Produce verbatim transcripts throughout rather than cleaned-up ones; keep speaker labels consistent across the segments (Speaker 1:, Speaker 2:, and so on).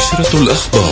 Speaker 1: نشرة الأخبار.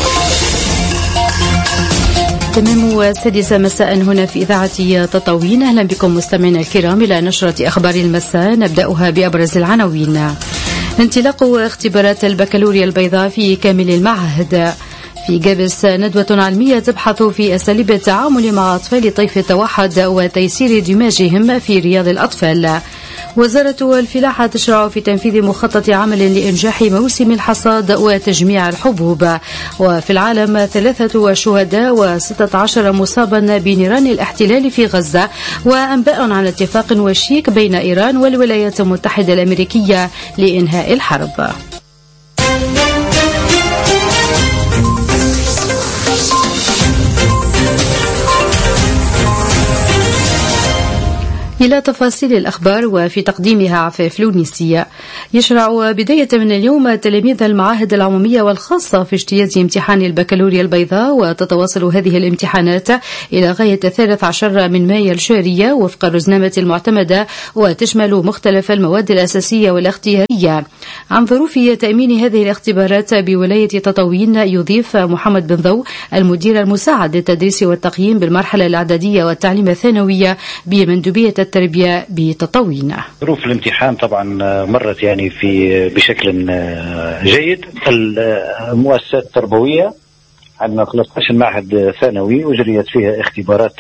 Speaker 2: تمام السادسة مساء هنا في إذاعة تطاوين. أهلا بكم مستمعينا الكرام إلى نشرة أخبار المساء، نبدأها بأبرز العناوين. انطلاق اختبارات البكالوريا البيضاء في كامل المعاهد. في جابس ندوة علمية تبحث في أساليب التعامل مع أطفال طيف التوحد وتيسير دماجهم في رياض الأطفال. وزارة الفلاحة تشرع في تنفيذ مخطط عمل لإنجاح موسم الحصاد وتجميع الحبوب. وفي العالم ثلاثة شهداء وستة عشر مصابا بنيران الاحتلال في غزة. وأنباء عن اتفاق وشيك بين إيران والولايات المتحدة الأمريكية لإنهاء الحرب. إلى تفاصيل الأخبار وفي تقديمها عفاف لونيسية. يشرع بداية من اليوم تلاميذ المعاهد العمومية والخاصة في اجتياز امتحان البكالوريا البيضاء، وتتواصل هذه الامتحانات إلى غاية الثالث عشر من مايو الجارية وفق الرزنامة المعتمدة، وتشمل مختلف المواد الأساسية والاختيارية. عن ظروف تأمين هذه الاختبارات بولاية تطاوين يضيف محمد بن ضو المدير المساعد للتدريس والتقييم بالمرحلة الإعدادية والتعليم الثانوية بمندوبية التربية بتطاوين.
Speaker 3: ظروف الامتحان طبعا مرت يعني في بشكل جيد. المؤسسات التربوية عندنا ثلاثة عشر معهد ثانوي وجريت فيها اختبارات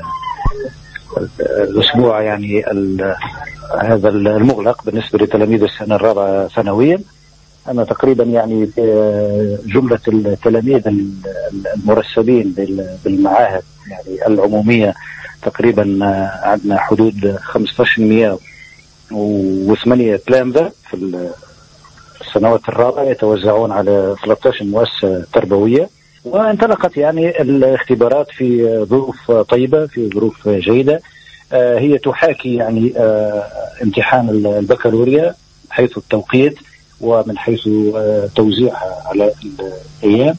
Speaker 3: الأسبوع يعني هذا المغلق بالنسبة لتلاميذ السنة الرابعة ثانويا. أنا تقريبا يعني جملة التلاميذ المرسبين بالمعاهد يعني العمومية تقريبا عندنا حدود خمسة عشر مئة وثمانية تلامذة في السنوات الرابعة يتوزعون على ثلاثة عشر مؤسسة تربوية. وانطلقت يعني الاختبارات في ظروف طيبة، في ظروف جيدة. هي تحاكي يعني امتحان البكالوريا حيث التوقيت ومن حيث توزيعها على الأيام.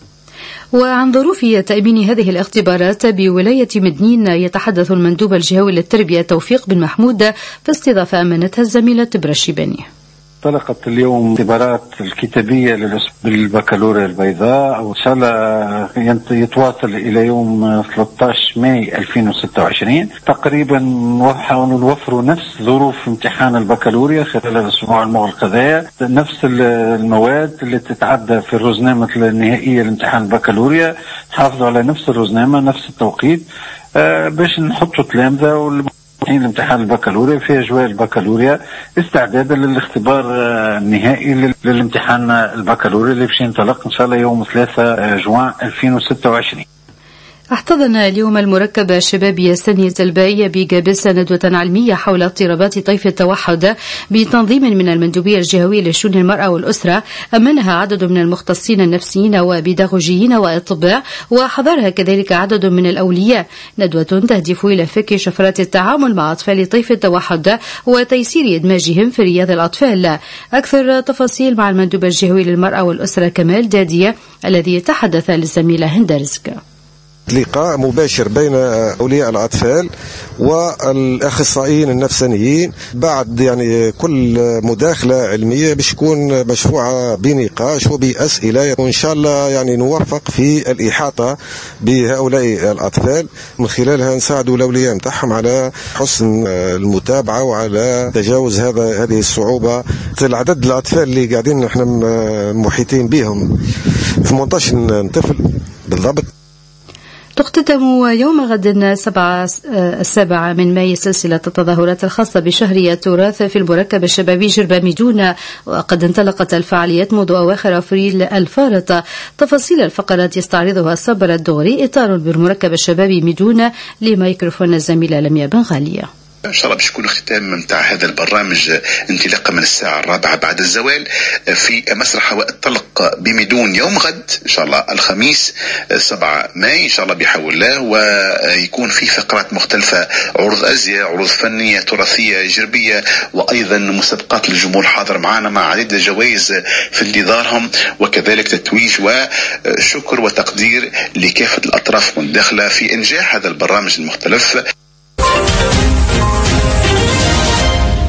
Speaker 2: وعن ظروف تأمين هذه الاختبارات بولاية مدنين يتحدث المندوب الجهوي للتربية توفيق بن محمود في استضافة أمانتها الزميلة تبرى الشيباني.
Speaker 4: انطلقت اليوم اختبارات الكتابية للبكالوريا البيضاء، وإن شاء الله يتواصل إلى يوم ثلاثة عشر مايو ألفين وستة وعشرين. تقريبا نحاول نوفروا نفس ظروف امتحان البكالوريا خلال الأسبوع المغلق هذا، نفس المواد اللي تتعدى في الرزنامة النهائية لامتحان البكالوريا، نحافظوا على نفس الرزنامة نفس التوقيت آه باش نحطوا تلامذة وال الامتحان البكالوريا في أجواء البكالوريا استعدادا للاختبار النهائي للامتحان البكالوريا اللي باش ينطلق إن شاء الله يوم ثلاثة جوان ألفين وستة وعشرين.
Speaker 2: احتضن اليوم المركب الشبابي السنية البائية بجابس ندوة علمية حول اضطرابات طيف التوحد بتنظيم من المندوبية الجهوية لشؤون المرأة والأسرة. أمنها عدد من المختصين النفسيين وبيداغوجيين وأطباء، وحضرها كذلك عدد من الأولياء. ندوة تهدف إلى فك شفرات التعامل مع أطفال طيف التوحد وتيسير إدماجهم في رياض الأطفال. أكثر تفاصيل مع المندوب الجهوي للمرأة والأسرة كمال دادية الذي تحدث للزميلة هندرزك.
Speaker 5: لقاء مباشر بين أولياء الأطفال والأخصائيين النفسانيين بعد يعني كل مداخلة علمية باش تكون مشروعة بنقاش وبأسئلة، وإن شاء الله يعني نوفق في الإحاطة بهؤلاء الأطفال، من خلالها نساعدوا الأولياء نتاعهم على حسن المتابعة وعلى تجاوز هذا هذه الصعوبة. العدد الأطفال اللي قاعدين نحن محيطين بهم ثمانية عشر طفل بالضبط.
Speaker 2: تختتم يوم غد السابع من مايو سلسلة التظاهرات الخاصة بشهر التراث في المركب الشبابي جربة ميدون، وقد انطلقت الفعاليات منذ أواخر أفريل الفارط. تفاصيل الفقرات يستعرضها الصبر الدغري، إطار بالمركب الشبابي ميدون، لميكروفون الزميلة لميا بن غالية.
Speaker 6: إن شاء الله باش يكون ختام متاع هذا البرنامج انطلاقا من الساعة الرابعة بعد الزوال في مسرح هواء الطلق بميدون يوم غد إن شاء الله الخميس سبعة مايو إن شاء الله بحول الله، ويكون في فقرات مختلفة، عروض أزياء، عروض فنية تراثية جربية، وأيضا مسابقات للجمهور حاضر معنا مع عديد الجوائز في انتظارهم، وكذلك تتويج وشكر وتقدير لكافة الأطراف المداخلة في إنجاح هذا البرنامج المختلف.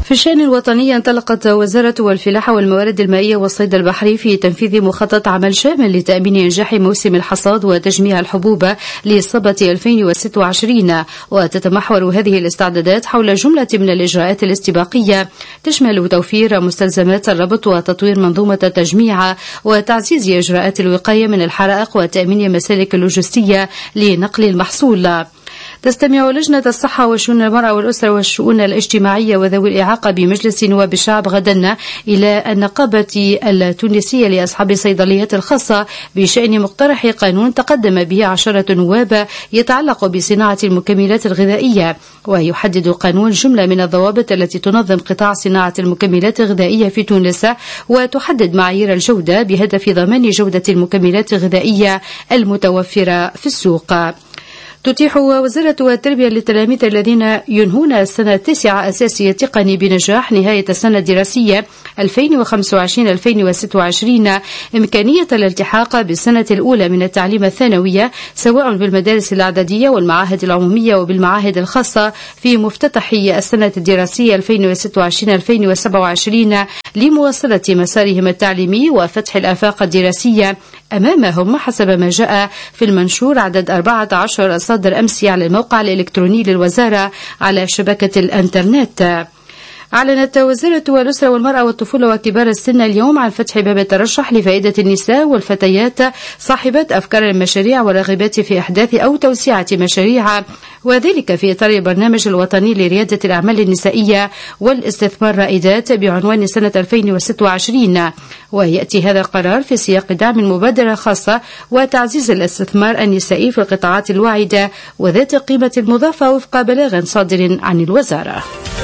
Speaker 2: في الشأن الوطني انطلقت وزارة الفلاحة والموارد المائية والصيد البحري في تنفيذ مخطط عمل شامل لتأمين إنجاح موسم الحصاد وتجميع الحبوب لصبة ألفين وستة وعشرين، وتتمحور هذه الاستعدادات حول جملة من الإجراءات الاستباقية تشمل توفير مستلزمات الربط وتطوير منظومة التجميع وتعزيز إجراءات الوقاية من الحرائق وتأمين مسالك اللوجستية لنقل المحصول. تستمع لجنة الصحة وشؤون المرأة والأسرة والشؤون الاجتماعية وذوي الإعاقة بمجلس نواب الشعب غدا إلى النقابة التونسية لأصحاب الصيدليات الخاصة بشأن مقترح قانون تقدم به عشرة نواب يتعلق بصناعة المكملات الغذائية، ويحدد قانون جملة من الضوابط التي تنظم قطاع صناعة المكملات الغذائية في تونس وتحدد معايير الجودة بهدف ضمان جودة المكملات الغذائية المتوفرة في السوق. تتيح وزارة التربية للتلاميذ الذين ينهون السنة التاسعة أساسي تقني بنجاح نهاية السنة الدراسية ألفين وخمسة وعشرين ألفين وستة وعشرين إمكانية الالتحاق بالسنة الأولى من التعليم الثانوية سواء بالمدارس الإعدادية والمعاهد العمومية وبالمعاهد الخاصة في مفتتح السنة الدراسية ألفين وستة وعشرين ألفين وسبعة وعشرين لمواصلة مسارهم التعليمي وفتح الآفاق الدراسية أمامهم حسب ما جاء في المنشور عدد أربعة عشر صادر أمس على الموقع الإلكتروني للوزارة على شبكة الإنترنت. أعلنت وزارة الأسرة والمرأة والطفولة وكبار السن اليوم عن فتح باب الترشح لفائدة النساء والفتيات صاحبات أفكار المشاريع والراغبات في إحداث أو توسيع مشاريع، وذلك في إطار البرنامج الوطني لريادة الأعمال النسائية والاستثمار رائدات بعنوان سنة ألفين وستة وعشرين. ويأتي هذا القرار في سياق دعم المبادرة الخاصة وتعزيز الاستثمار النسائي في القطاعات الواعدة وذات القيمة المضافة وفق بلاغ صادر عن الوزارة.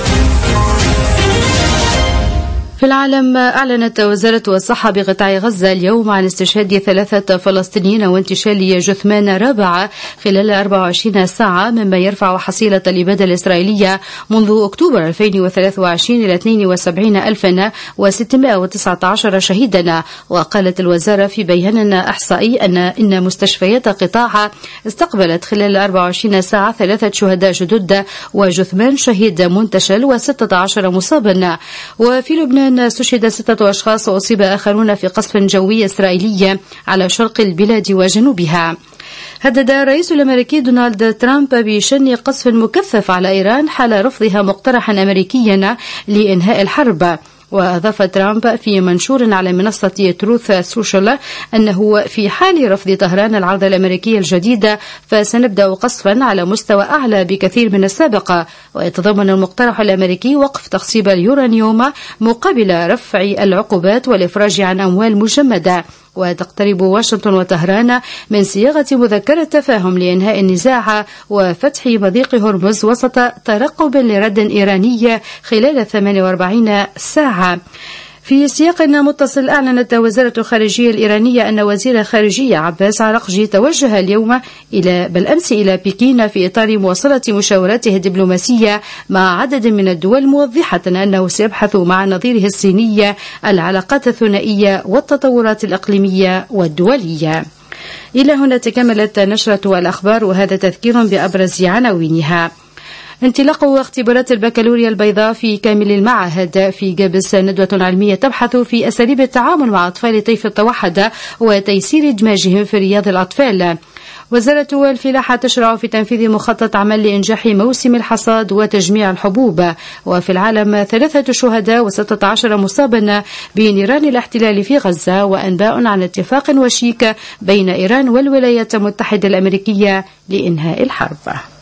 Speaker 2: في العالم، أعلنت وزارة الصحة بقطاع غزة اليوم عن استشهاد ثلاثة فلسطينيين وانتشال جثمان رابعة خلال أربع وعشرين ساعة، مما يرفع حصيلة الإبادة الإسرائيلية منذ أكتوبر ألفين وثلاثة وعشرين إلى اثنين وسبعين ألفا وستمائة وتسعة عشر شهيدا. وقالت الوزارة في بيان إحصائي أن إن مستشفيات القطاع استقبلت خلال أربع وعشرين ساعة ثلاثة شهداء جدد وجثمان شهيد منتشل وستة عشر مصابا. وفي لبنان استشهد ستة أشخاص وأصيب آخرون في قصف جوي إسرائيلي على شرق البلاد وجنوبها. هدد الرئيس الأمريكي دونالد ترامب بشن قصف مكثف على إيران حال رفضها مقترحا أمريكيا لإنهاء الحرب. وأضاف ترامب في منشور على منصة تروث سوشيال أنه في حال رفض طهران العرض الأمريكي الجديد فسنبدأ قصفا على مستوى أعلى بكثير من السابق. ويتضمن المقترح الأمريكي وقف تخصيب اليورانيوم مقابل رفع العقوبات والإفراج عن أموال مجمدة. وتقترب واشنطن وطهران من صياغة مذكرة تفاهم لإنهاء النزاع وفتح مضيق هرمز وسط ترقب لرد إيراني خلال ثمانية وأربعين ساعة. في سياق متصل، أعلنت وزارة الخارجية الإيرانية أن وزير الخارجية عباس عراقجي توجه اليوم إلى بالأمس إلى بكين في إطار مواصلة مشاوراته الدبلوماسية مع عدد من الدول، موضحة أنه سيبحث مع نظيره الصيني العلاقات الثنائية والتطورات الإقليمية والدولية. إلى هنا تكملت نشرة الأخبار، وهذا تذكير بأبرز عناوينها. انطلاق اختبارات البكالوريا البيضاء في كامل المعاهد. في جابس ندوة علمية تبحث في أساليب التعامل مع أطفال طيف التوحد وتيسير إدماجهم في رياض الأطفال. وزارة الفلاحة تشرع في تنفيذ مخطط عمل لإنجاح موسم الحصاد وتجميع الحبوب. وفي العالم، ثلاثة شهداء وستة عشر مصابا بنيران الاحتلال في غزة. وأنباء عن اتفاق وشيك بين إيران والولايات المتحدة الأمريكية لإنهاء الحرب.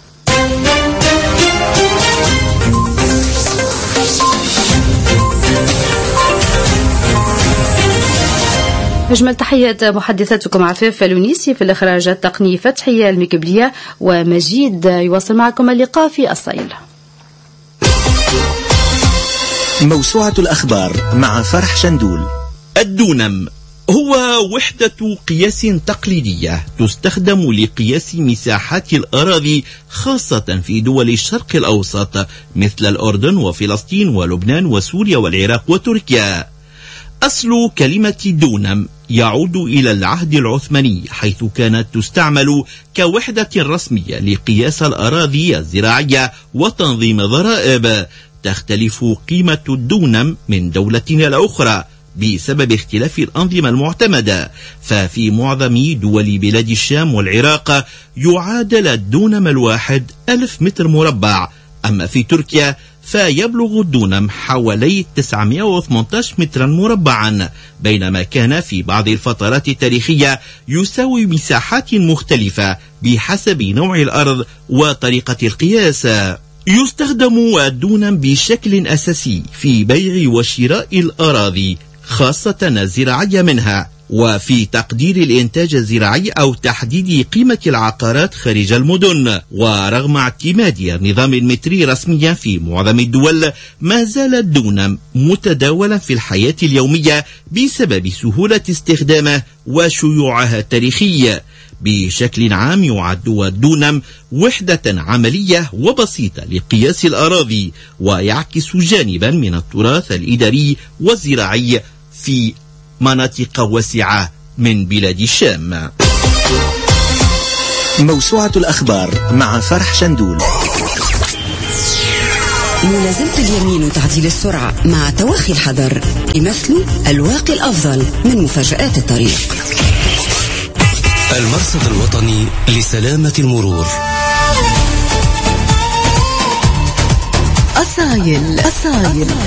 Speaker 2: أجمل تحية محدثتكم عفاف الونيسي، في الإخراج التقني فتحية المكبلية، ومجيد يواصل معكم اللقاء في الصيل.
Speaker 1: موسوعة الأخبار مع فرح شندول.
Speaker 7: الدونم هو وحدة قياس تقليدية تستخدم لقياس مساحات الأراضي خاصة في دول الشرق الأوسط مثل الأردن وفلسطين ولبنان وسوريا والعراق وتركيا. أصل كلمة دونم يعود إلى العهد العثماني، حيث كانت تستعمل كوحدة رسمية لقياس الأراضي الزراعية وتنظيم ضرائب. تختلف قيمة الدونم من دولة إلى أخرى بسبب اختلاف الأنظمة المعتمدة، ففي معظم دول بلاد الشام والعراق يعادل الدونم الواحد ألف متر مربع، أما في تركيا فيبلغ الدونم حوالي تسعمائة وثمانية عشر مترا مربعا، بينما كان في بعض الفترات التاريخية يساوي مساحات مختلفة بحسب نوع الأرض وطريقة القياس. يستخدم الدونم بشكل أساسي في بيع وشراء الأراضي خاصة الزراعية منها، وفي تقدير الإنتاج الزراعي أو تحديد قيمة العقارات خارج المدن. ورغم اعتماد النظام المتري رسميا في معظم الدول، ما زال الدونم متداولا في الحياة اليومية بسبب سهولة استخدامه وشيوعها التاريخي. بشكل عام يعد الدونم وحدة عملية وبسيطة لقياس الأراضي، ويعكس جانبا من التراث الإداري والزراعي في مناطق واسعة من بلاد الشام.
Speaker 1: موسوعة الأخبار مع فرح شندول.
Speaker 8: ملازمة اليمين وتعديل السرعة مع تواخي الحذر يمثلوا الواقي الأفضل من مفاجآت الطريق.
Speaker 9: المرصد الوطني لسلامة المرور.
Speaker 8: أصايل أصايل